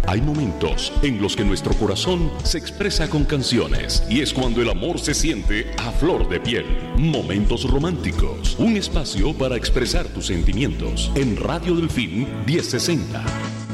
Hay momentos en los que nuestro corazón se expresa con canciones y es cuando el amor se siente a flor de piel. Momentos románticos, un espacio para expresar tus sentimientos en Radio Delfín 1060.